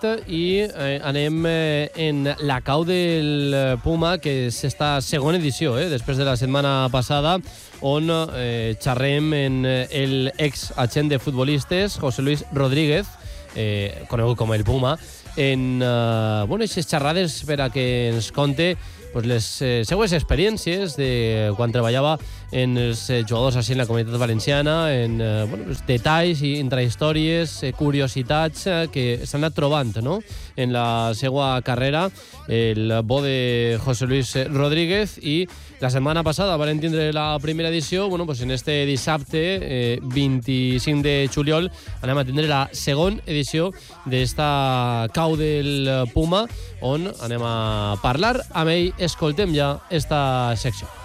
i anem en la cau del Puma, que és esta segona edició, després de la setmana passada, on xerrem en el ex-agent de futbolistes, José Luis Rodríguez, conegut com el Puma, en aquestes xerrades per a que ens conte les seues experiències de quan treballava en els jugadors així en la Comunitat Valenciana, en els detalls i intrahistòries, curiositats que s'han anat trobant en la seva carrera, el bo de José Luis Rodríguez. I la setmana passada van tindre la primera edició. En este dissabte 25 de juliol anem a tindre la segona edició d'esta cau del Puma, on anem a parlar amb ell. Escoltem ja esta secció.